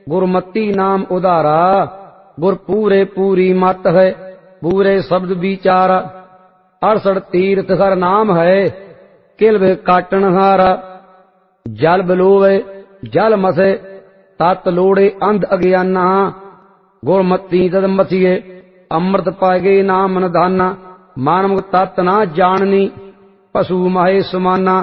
गुरमति नाम उदारा। गुर पूरे पूरी मत है, पूरे शब्द विचारा। 68 तीर्थ हर नाम है, किल्ब काटन हारा। जल बलोवे जल मसे, तत लोड़े अंध अज्ञाना। गुरमति तद मथिए, अमृत पाएगे नाम निधाना। मानव तत् ना जाननी, पशु माहे समाना।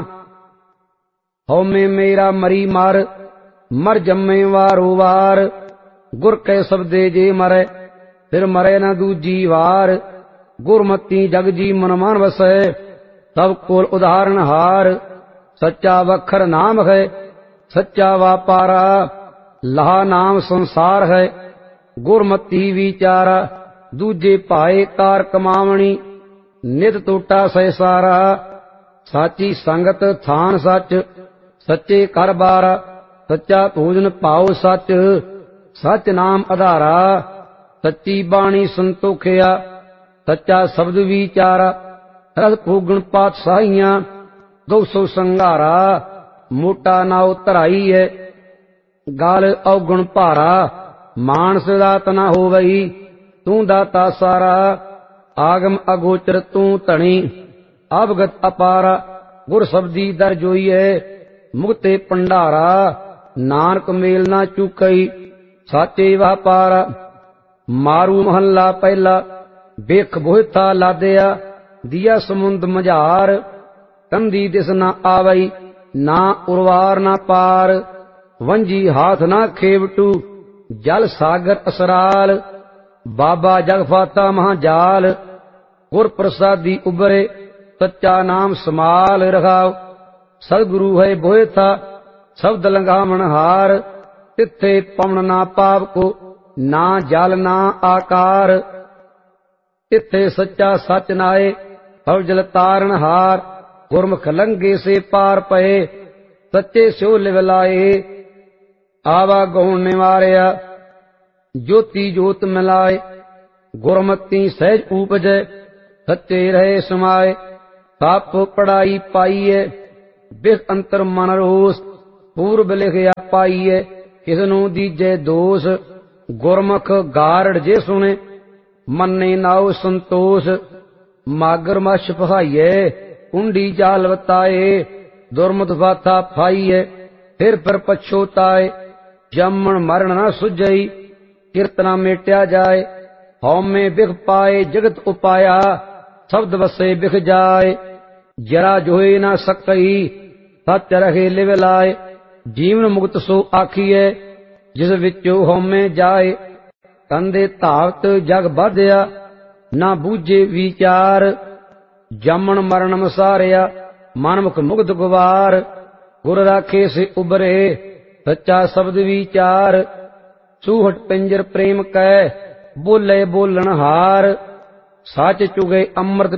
हौ में मेरा मरी मार, मर जम्मे वारो वार। गुर कै शब्दे जे मरै, फिर मरै न दूजी वार। गुरमति जग जी मन मान बसै, सब कोल उदाहरण हार। सच्चा वखर नाम है, सच्चा वापारा। लहा नाम संसार है, गुरमति विचारा। दूजे पाए कार कमावणी, नित टोटा सै सारा। साची संगत थान सच, सच्चे कर बारा। सच्चा भोजन पाओ सच, सच नाम आधारा। सच्ची बाणी संतोखिया, सच्चा शब्द विचारा। रस भोगण पातशाहियां, 200 संघारा। मोटा नाव तराई है, गाल अवगुण भारा। मानस दात न होवई, तू दाता सारा। आगम अगोचर तू धनी, अवगत अपारा। गुर शब्दी दर जोईए, मुक्ते भंडारा। नानक मेल ना चूकई, साचे वापारा। मारू महला पहला, बेख बोहता लादया। दिया समुंद मझार, कंधी दिस ना आवई। ना उर्वार ना पार, वंजी हाथ ना खेवटू। जल सागर असराल, बाबा जगफाता महाजाल। गुर प्रसादी उबरे, सच्चा नाम समाल रखाओ। सदगुरु है बोए था, शब्द लंघामण हार। तिथे पवन ना पाप को, ना जल ना आकार। तिथे सच्चा सच नाए, हव जल तारण हार। गुरमुख लंघे से पार पए, सच्चे स्यो लिव लाए। आवा गौण निवारया, ज्योति ज्योत मिलाए। गुरमति सहज उपजय, सच्चे रहे समाए। साप पढ़ाई पाईए, बिख अंतर मन रोस। पूर्व लिखया पाईए, किसनू दीजे दोष। गुरमुख गारड़ जे सुने, मन्ने नाओ संतोष। मागर मछ पहाइए, कुंडी जाल बताए। दुर्मत फाथा फाइए, फिर पर पछोताए। जमन मरण न सुझई, कीर्तना मेट्या जाए। हौ में बिख पाए जगत उपाया, शब्द बसे बिख जाए। जरा जोए न सकई, सच रहे लिव लाए। जीवन मुक्त सो आखिए, जिस विचो हौ में जाए। कंदे धावत जग बाधिया, ना बूझे विचार। जमन मरण मसारिया, मनमुख मुग्ध गुवार। गुर राखे से उबरे, सच्चा शब्द विचार। सूहट पिंजर प्रेम कै, बोले बोलन हार। साच चुगे अमृत